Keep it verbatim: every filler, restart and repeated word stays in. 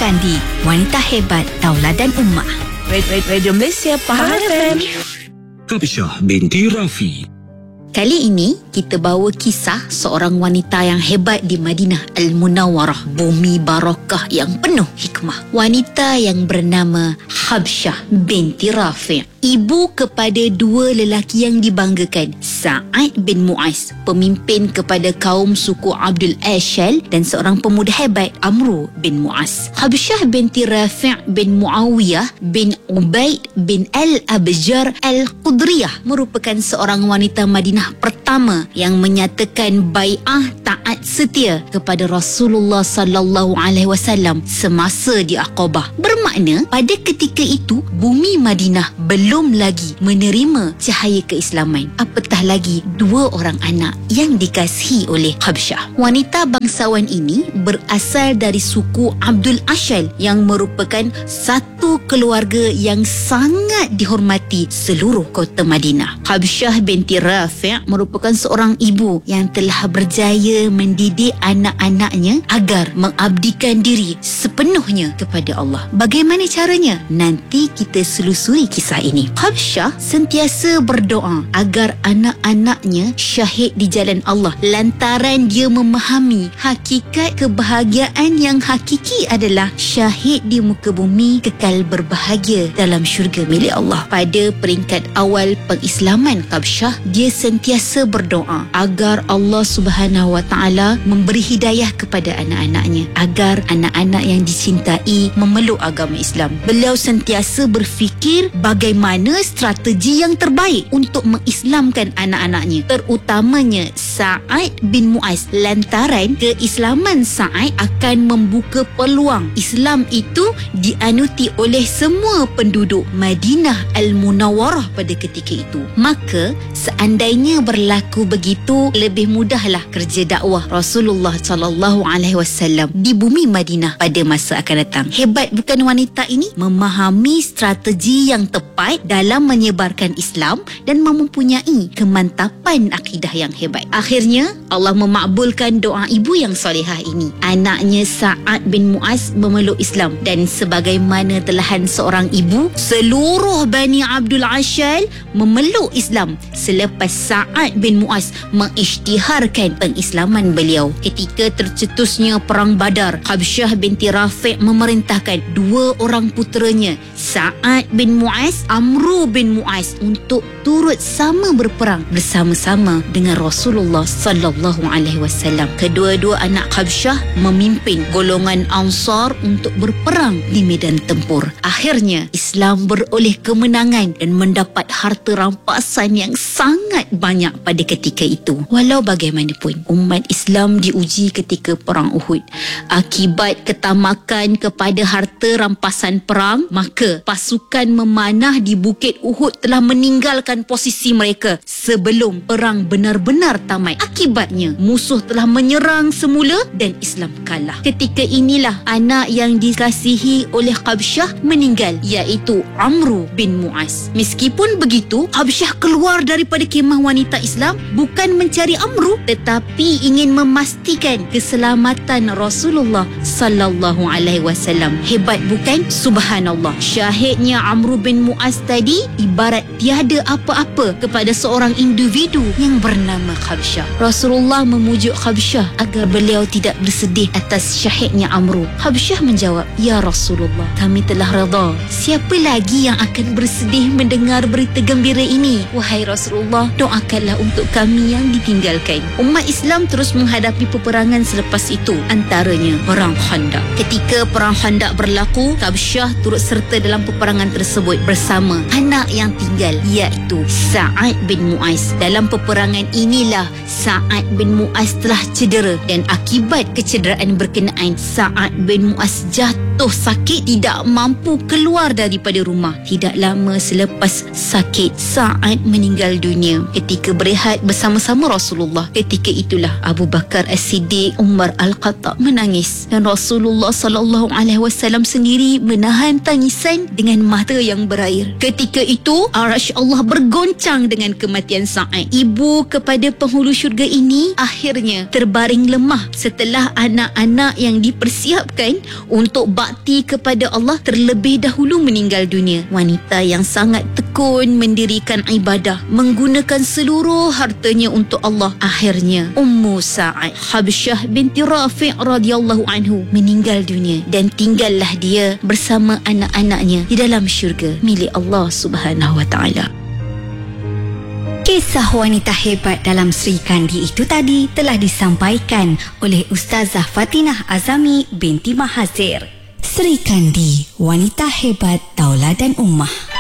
dengarkan di Wanita Hebat Tauladan Ummah. Radio Malaysia Pahang F M. Habsyah binti Rafi. Kali ini kita bawa kisah seorang wanita yang hebat di Madinah Al-Munawwarah, bumi barakah yang penuh hikmah. Wanita yang bernama Habsyah binti Rafi', ibu kepada dua lelaki yang dibanggakan, Sa'ad bin Mu'az, pemimpin kepada kaum suku Abdul Ashal, dan seorang pemuda hebat, Amru bin Mu'az. Habsyah binti Rafi' bin Muawiyah bin Ubaid bin Al-Abjar Al-Qudriyah merupakan seorang wanita Madinah pertama yang menyatakan bai'ah taat setia kepada Rasulullah sallallahu alaihi wasallam semasa di Aqabah. Bermakna pada ketika itu bumi Madinah belum lagi menerima cahaya keislaman, apatah lagi dua orang anak yang dikasihi oleh Habsyah. Wanita bangsawan ini berasal dari suku Abdul Ashal yang merupakan satu keluarga yang sangat dihormati seluruh kota Madinah. Habsyah binti Rafi' merupakan seorang ibu yang telah berjaya mendidik anak-anaknya agar mengabdikan diri sepenuhnya kepada Allah. Bagaimana caranya? Nanti kita selusuri kisah ini. Habsyah sentiasa berdoa agar anak-anaknya syahid di jalan Allah lantaran dia memahami hakikat kebahagiaan yang hakiki adalah syahid di muka bumi kekal berbahagia dalam syurga milik Allah. Pada peringkat awal pengislaman Habsyah, dia sentiasa berdoa agar Allah Subhanahu Wa Taala memberi hidayah kepada anak-anaknya agar anak-anak yang dicintai memeluk agama Islam. Beliau sentiasa berfikir bagaimana strategi yang terbaik untuk mengislamkan anak-anaknya, terutamanya Sa'ad bin Mu'az, lantaran keislaman Sa'ad akan membuka peluang Islam itu dianuti oleh semua penduduk Madinah Al-Munawwarah pada ketika itu. Maka seandainya berlaku begitu, lebih mudahlah kerja dakwah Rasulullah sallallahu alaihi wasallam di bumi Madinah pada masa akan datang. Hebat bukan wanita ini? Memahami strategi yang tepat dalam menyebarkan Islam dan mempunyai kemantapan akidah yang hebat. Akhirnya Allah memakbulkan doa ibu yang solehah ini. Anaknya Sa'ad bin Mu'az memeluk Islam, dan sebagaimana telahan seorang ibu, seluruh Bani Abdul Ashal memeluk Islam selepas Sa'ad bin Mu'az mengisytiharkan pengislaman beliau. Ketika tercetusnya perang Badar, Habsyah binti Rafi' memerintahkan dua orang puteranya, Sa'ad bin Mu'az, Amru bin Mu'az, untuk turut sama berperang bersama-sama dengan Rasulullah sallallahu alaihi wasallam. Kedua-dua anak Habsyah memimpin golongan Ansar untuk berperang di medan tempur. Akhirnya Islam beroleh kemenangan dan mendapat harta rampasan yang sangat banyak pada ketika itu. Walau bagaimanapun, umat Islam diuji ketika perang Uhud. Akibat ketamakan kepada harta rampasan perang, maka pasukan memanah di Bukit Uhud telah meninggalkan posisi mereka sebelum perang benar-benar tamat. Akibatnya musuh telah menyerang semula dan Islam kalah. Ketika inilah anak yang dikasihi oleh Habsyah meninggal, iaitu Amru bin Mu'az. Meskipun begitu, Habsyah keluar daripada kemah wanita Islam bukan mencari Amru, tetapi ingin memastikan keselamatan Rasulullah sallallahu alaihi wasallam. Hebat bukan? Subhanallah. Syahidnya Amru bin Mu'az tadi ibarat tiada apa-apa kepada seorang individu yang bernama Habsyah. Rasulullah memujuk Habsyah agar beliau tidak bersedih atas syahidnya Amru. Habsyah menjawab, "Ya Rasulullah, kami telah redha. Siapa lagi yang akan bersedih mendengar berita gembira ini? Wahai Rasulullah, doakanlah untuk kami yang ditinggalkan." Umat Islam terus menghadapi peperangan selepas itu, antaranya perang Khandaq. Ketika perang Khandaq berlaku, Habsyah turut serta dalam peperangan tersebut bersama anak yang tinggal, iaitu Sa'ad bin Mu'az. Dalam peperangan inilah Sa'ad bin Mu'az telah cedera, dan akibat kecederaan berkenaan, Sa'ad bin Mu'az jatuh sakit, tidak mampu keluar daripada rumah. Tidak lama selepas sakit, Sa'ad meninggal dunia ketika berehat bersama-sama Rasulullah. Ketika itulah Abu Bakar As-Siddiq, Umar Al-Khattab menangis, dan Rasulullah sallallahu alaihi wasallam sendiri menahan tangisan dengan mata yang berair. Ketika itu arasy Allah bergoncang dengan kematian Sa'ad. Ibu kepada penghulu syurga ini akhirnya terbaring lemah setelah anak-anak yang dipersiapkan untuk berbakti kepada Allah terlebih dahulu meninggal dunia. Wanita yang sangat tekun mendirikan ibadah, menggunakan seluruh hartanya untuk Allah. Akhirnya Ummu Sa'ad Habsyah binti Rafi' radhiyallahu anhu meninggal dunia dan tinggallah dia bersama anak-anaknya di dalam syurga milik Allah Subhanahu wa taala. Kisah wanita hebat dalam Sri Kandi itu tadi telah disampaikan oleh Ustazah Fatinah Azami binti Mahazir. Sri Kandi, wanita hebat tauladan ummah.